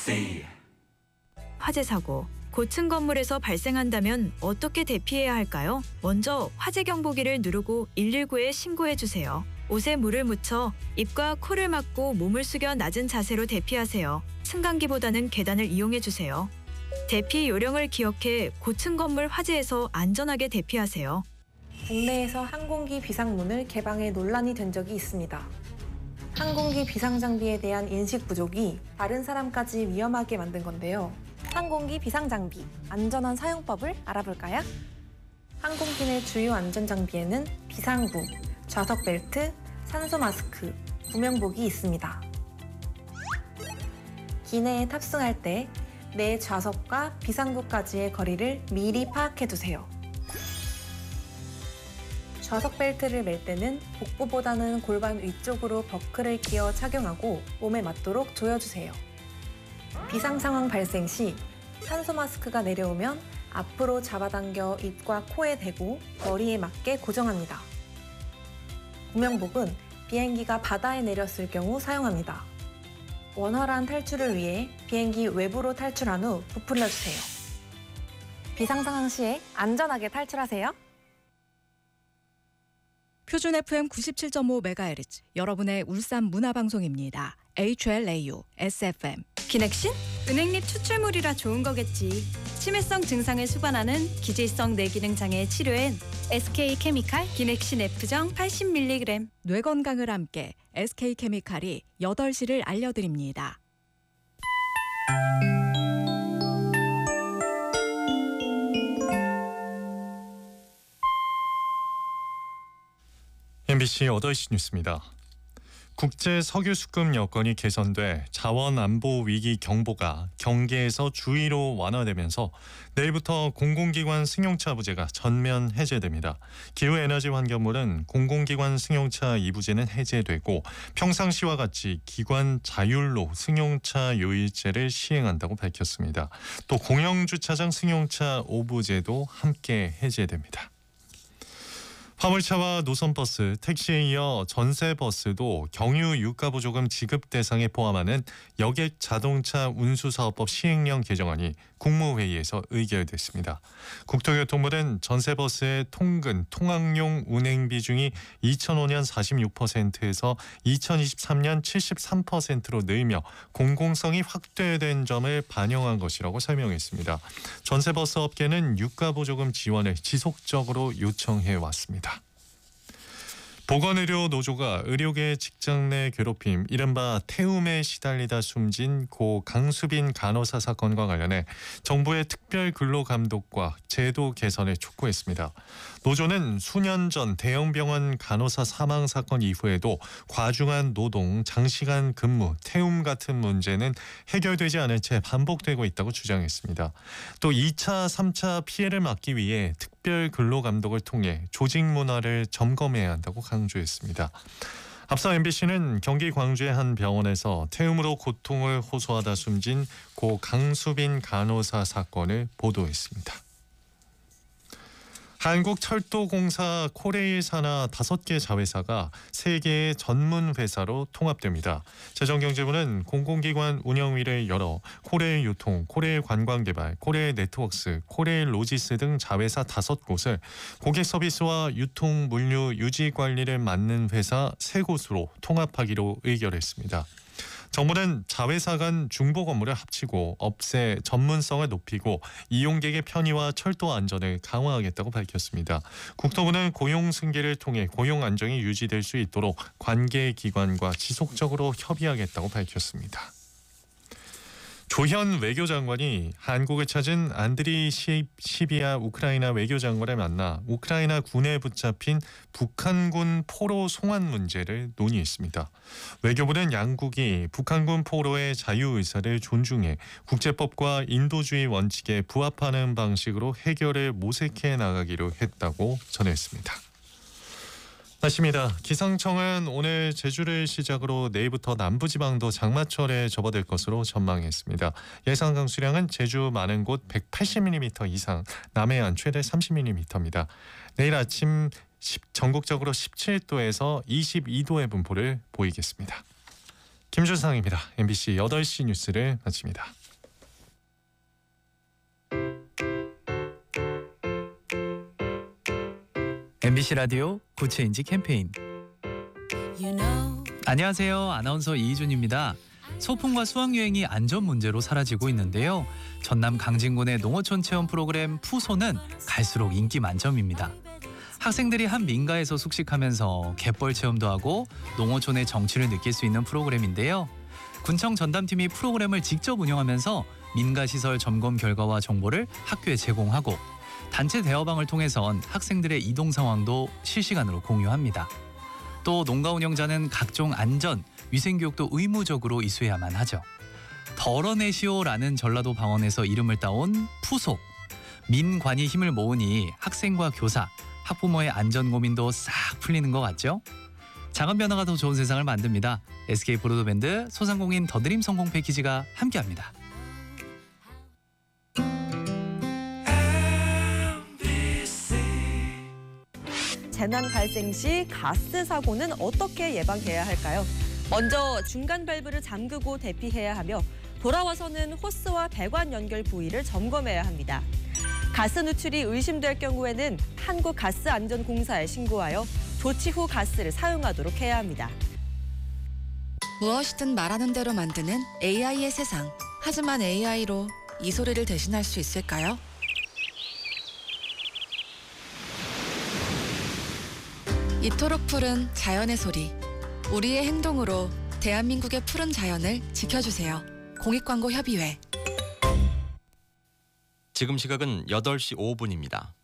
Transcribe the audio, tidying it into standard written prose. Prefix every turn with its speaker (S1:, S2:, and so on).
S1: 화재 사고, 고층 건물에서 발생한다면 어떻게 대피해야 할까요? 먼저 화재 경보기를 누르고 119에 신고해 주세요. 옷에 물을 묻혀 입과 코를 막고 몸을 숙여 낮은 자세로 대피하세요. 승강기보다는 계단을 이용해 주세요. 대피 요령을 기억해 고층 건물 화재에서 안전하게 대피하세요.
S2: 국내에서 항공기 비상문을 개방해 논란이 된 적이 있습니다. 항공기 비상 장비에 대한 인식 부족이 다른 사람까지 위험하게 만든 건데요. 항공기 비상 장비, 안전한 사용법을 알아볼까요? 항공기 내 주요 안전 장비에는 비상구, 좌석 벨트, 산소 마스크, 구명복이 있습니다. 기내에 탑승할 때 내 좌석과 비상구까지의 거리를 미리 파악해 두세요. 좌석 벨트를 멜 때는 복부보다는 골반 위쪽으로 버클을 끼워 착용하고 몸에 맞도록 조여주세요. 비상 상황 발생 시 산소 마스크가 내려오면 앞으로 잡아당겨 입과 코에 대고 머리에 맞게 고정합니다. 구명복은 비행기가 바다에 내렸을 경우 사용합니다. 원활한 탈출을 위해 비행기 외부로 탈출한 후 부풀려주세요. 비상 상황 시에 안전하게 탈출하세요.
S3: 표준 FM 97.5MHz 여러분의 울산 문화방송입니다. HLAU SFM.
S1: 기넥신? 은행잎 추출물이라 좋은 거겠지. 치매성 증상을 수반하는 기질성 뇌기능 장애 치료엔 SK케미칼 기넥신 F정 80mg.
S3: 뇌 건강을 함께 SK케미칼이 8시를 알려드립니다.
S4: MBC 8시 뉴스입니다. 국제 석유 수급 여건이 개선돼 자원 안보 위기 경보가 경계에서 주의로 완화되면서 내일부터 공공기관 승용차 부재가 전면 해제됩니다. 기후에너지환경부는 공공기관 승용차 2부제는 해제되고 평상시와 같이 기관 자율로 승용차 요일제를 시행한다고 밝혔습니다. 또 공영주차장 승용차 5부제도 함께 해제됩니다. 화물차와 노선버스, 택시에 이어 전세버스도 경유 유가보조금 지급 대상에 포함하는 여객 자동차 운수사업법 시행령 개정안이 국무회의에서 의결됐습니다. 국토교통부는 전세버스의 통근, 통학용 운행 비중이 2005년 46%에서 2023년 73%로 늘며 공공성이 확대된 점을 반영한 것이라고 설명했습니다. 전세버스 업계는 유가보조금 지원을 지속적으로 요청해 왔습니다. 보건의료 노조가 의료계 직장 내 괴롭힘, 이른바 태움에 시달리다 숨진 고 강수빈 간호사 사건과 관련해 정부의 특별 근로감독과 제도 개선을 촉구했습니다. 노조는 수년 전 대형병원 간호사 사망 사건 이후에도 과중한 노동, 장시간 근무, 태움 같은 문제는 해결되지 않은 채 반복되고 있다고 주장했습니다. 또 2차, 3차 피해를 막기 위해 특별 근로감독을 통해 조직 문화를 점검해야 한다고 강조했습니다. 앞서 MBC는 경기 광주의 한 병원에서 태움으로 고통을 호소하다 숨진 고 강수빈 간호사 사건을 보도했습니다. 한국철도공사 코레일 산하 5개 자회사가 3개의 전문 회사로 통합됩니다. 재정경제부는 공공기관 운영위를 열어 코레일 유통, 코레일 관광개발, 코레일 네트워크스, 코레일 로지스 등 자회사 5곳을 고객 서비스와 유통, 물류, 유지 관리를 맡는 회사 3곳으로 통합하기로 의결했습니다. 정부는 자회사 간 중복 업무를 합치고 업체 전문성을 높이고 이용객의 편의와 철도 안전을 강화하겠다고 밝혔습니다. 국토부는 고용 승계를 통해 고용 안정이 유지될 수 있도록 관계 기관과 지속적으로 협의하겠다고 밝혔습니다. 조현 외교장관이 한국을 찾은 안드리 시비아 우크라이나 외교장관을 만나 우크라이나 군에 붙잡힌 북한군 포로 송환 문제를 논의했습니다. 외교부는 양국이 북한군 포로의 자유의사를 존중해 국제법과 인도주의 원칙에 부합하는 방식으로 해결을 모색해 나가기로 했다고 전했습니다. 날씨입니다. 기상청은 오늘 제주를 시작으로 내일부터 남부지방도 장마철에 접어들 것으로 전망했습니다. 예상 강수량은 제주 많은 곳 180mm 이상, 남해안 최대 30mm입니다. 내일 아침 전국적으로 17도에서 22도의 분포를 보이겠습니다. 김준상입니다. MBC 8시 뉴스를 마칩니다.
S5: MBC 라디오 고체인지 캠페인. 안녕하세요. 아나운서 이희준입니다. 소풍과 수학여행이 안전 문제로 사라지고 있는데요. 전남 강진군의 농어촌 체험 프로그램 푸소는 갈수록 인기 만점입니다. 학생들이 한 민가에서 숙식하면서 갯벌 체험도 하고 농어촌의 정취를 느낄 수 있는 프로그램인데요. 군청 전담팀이 프로그램을 직접 운영하면서 민가 시설 점검 결과와 정보를 학교에 제공하고 단체 대화방을 통해선 학생들의 이동 상황도 실시간으로 공유합니다. 또 농가 운영자는 각종 안전, 위생 교육도 의무적으로 이수해야만 하죠. 덜어내시오라는 전라도 방언에서 이름을 따온 푸소. 민관이 힘을 모으니 학생과 교사, 학부모의 안전 고민도 싹 풀리는 것 같죠? 작은 변화가 더 좋은 세상을 만듭니다. SK 브로드밴드 소상공인 더드림 성공 패키지가 함께합니다.
S6: 재난 발생 시 가스 사고는 어떻게 예방해야 할까요? 먼저 중간 밸브를 잠그고 대피해야 하며 돌아와서는 호스와 배관 연결 부위를 점검해야 합니다. 가스 누출이 의심될 경우에는 한국가스안전공사에 신고하여 조치 후 가스를 사용하도록 해야 합니다.
S7: 무엇이든 말하는 대로 만드는 AI의 세상. 하지만 AI로 이 소리를 대신할 수 있을까요? 이토록 푸른 자연의 소리. 우리의 행동으로 대한민국의 푸른 자연을 지켜주세요. 공익광고협의회.
S8: 지금 시각은 8시 5분입니다.